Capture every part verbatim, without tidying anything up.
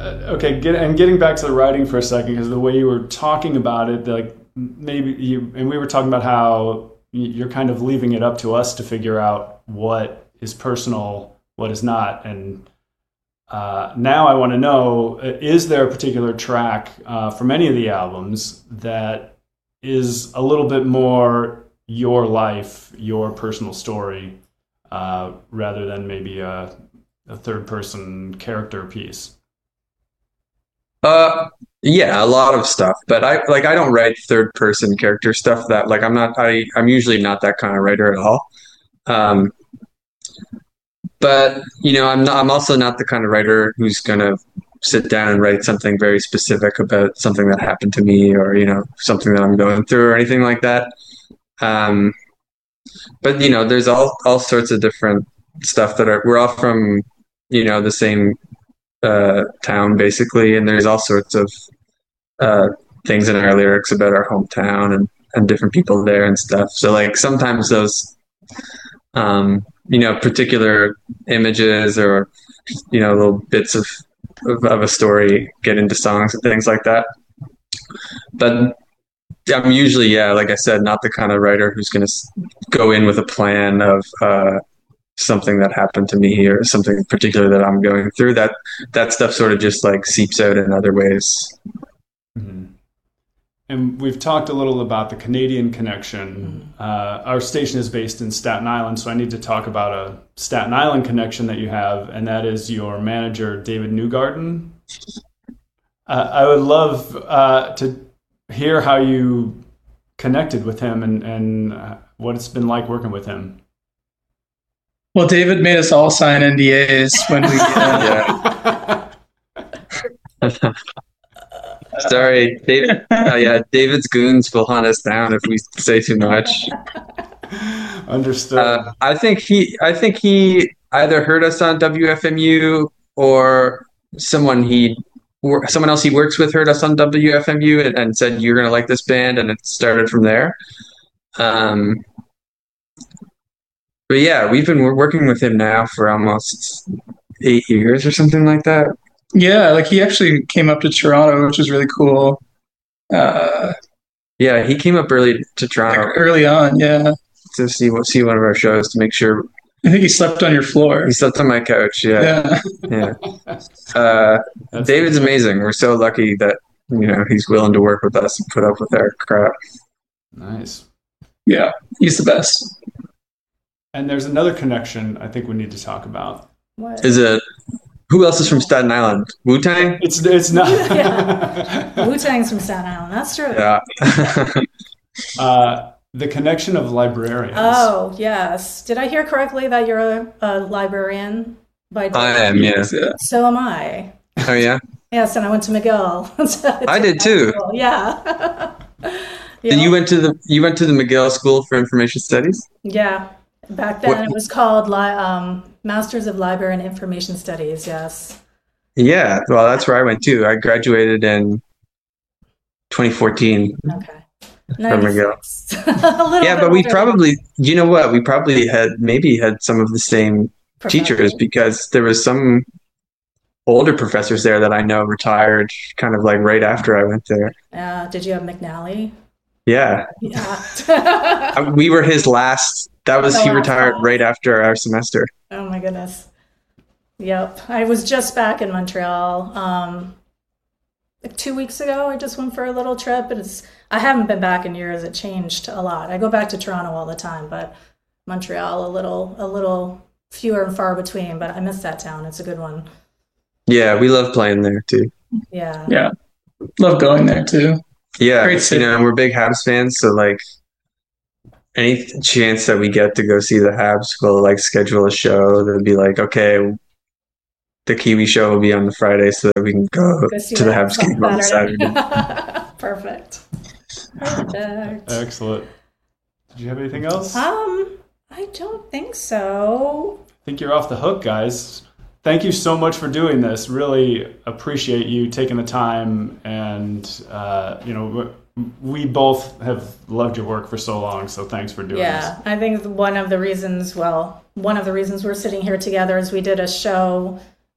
okay, get, and getting back to the writing for a second, because the way you were talking about it, like maybe you, and we were talking about how you're kind of leaving it up to us to figure out what is personal, what is not. And uh, now I want to know, is there a particular track uh, from any of the albums that is a little bit more your life, your personal story, uh, rather than maybe a, a third person character piece? Uh, yeah, a lot of stuff, but I like I don't write third person character stuff that like I'm not I I'm usually not that kind of writer at all. Um, but you know, I'm not I'm also not the kind of writer who's gonna sit down and write something very specific about something that happened to me or you know something that I'm going through or anything like that. Um, but you know, there's all all sorts of different stuff that are we're all from you know the same uh, town basically, and there's all sorts of uh, things in our lyrics about our hometown and, and different people there and stuff. So like sometimes those, um, you know, particular images or, you know, little bits of, of, of a story get into songs and things like that. But I'm usually, yeah, like I said, not the kind of writer who's going to go in with a plan of, uh, something that happened to me or something particular that I'm going through. That that stuff sort of just like seeps out in other ways. Mm-hmm. And we've talked a little about the Canadian connection. Mm-hmm. Uh, our station is based in Staten Island, so I need to talk about a Staten Island connection that you have, and that is your manager, David Newgarden. Uh, I would love uh, to hear how you connected with him and, and uh, what it's been like working with him. Well, David made us all sign N D As when we. Uh, yeah. Sorry, David. Uh, yeah, David's goons will hunt us down if we say too much. Understood. Uh, I think he. I think he either heard us on W F M U or someone he, someone else he works with heard us on W F M U and, and said you're gonna like this band, and it started from there. Um. But yeah, we've been working with him now for almost eight years or something like that. Yeah, like he actually came up to Toronto, which was really cool. Uh, yeah, he came up early to Toronto. Like early on, yeah. To see see one of our shows to make sure. I think he slept on your floor. He slept on my couch, yeah. Yeah. yeah. Uh, David's amazing. We're so lucky that, you know, he's willing to work with us and put up with our crap. Nice. Yeah, he's the best. And there's another connection I think we need to talk about. What? Is it who else is from Staten Island? Wu-Tang? It's it's not. Yeah. Wu-Tang's from Staten Island. That's true. Yeah. uh, the connection of librarians. Oh yes. Did I hear correctly that you're a, a librarian? By I am. Yes. Yeah. So am I. Oh yeah. Yes, and I went to McGill. so I did too. School. Yeah. yeah. And you went to the you went to the McGill School for Information Studies? Yeah. Back then, what? It was called li- um, Masters of Library and Information Studies, yes. Yeah, well, that's where I went too. I graduated in twenty fourteen. Okay. From McGill. yeah, but we probably, you know what? We probably had maybe had some of the same teachers because there was some older professors there that I know retired kind of like right after I went there. Uh, did you have McNally? Yeah. Yeah. we were his last. That was, the he last retired class. right after our semester. Oh my goodness. Yep. I was just back in Montreal. Um, like two weeks ago, I just went for a little trip. And it's, I haven't been back in years. It changed a lot. I go back to Toronto all the time, but Montreal, a little, a little fewer and far between, but I miss that town. It's a good one. Yeah. We love playing there too. Yeah. Yeah. Love going there too. Yeah. Great you know, and we're big Habs fans. So like, any chance that we get to go see the Habs, we'll like schedule a show. They'll be like, okay, the Kiwi show will be on the Friday so that we can go, go to the Habs game on Saturday. Perfect. Perfect. Excellent. Did you have anything else? Um, I don't think so. I think you're off the hook, guys. Thank you so much for doing this. Really appreciate you taking the time, and uh, you know, we both have loved your work for so long. So thanks for doing yeah, this. Yeah, I think one of the reasons, well, one of the reasons we're sitting here together is we did a show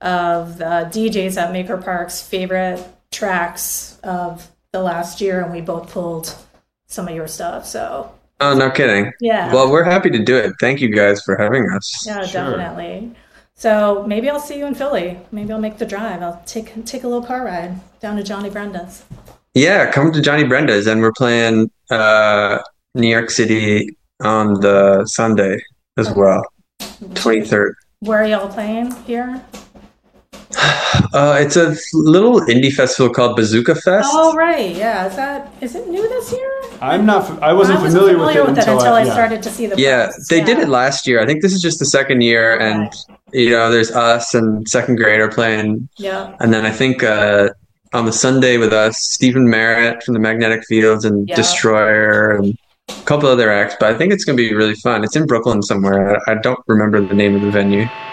of the D Js at Maker Park's favorite tracks of the last year, and we both pulled some of your stuff. So. Oh, no kidding. Yeah. Well, we're happy to do it. Thank you guys for having us. Yeah, Sure. definitely. So maybe I'll see you in Philly. Maybe I'll make the drive. I'll take take a little car ride down to Johnny Brenda's. Yeah, come to Johnny Brenda's, and we're playing uh, New York City on the Sunday as well, twenty-third. Where are y'all playing here? Uh, it's a little indie festival called Bazooka Fest. Oh, right. Yeah. Is that is it new this year? I'm not. I wasn't, I wasn't familiar, with it until, until I, yeah. started to see the. Yeah, posts. they yeah. did it last year. I think this is just the second year, Okay. and you know, there's us and second grade are playing, Yeah. and then I think uh, on the Sunday with us, Stephen Merritt from the Magnetic Fields and Yeah. Destroyer and a couple other acts. But I think it's going to be really fun. It's in Brooklyn somewhere. I, I don't remember the name of the venue.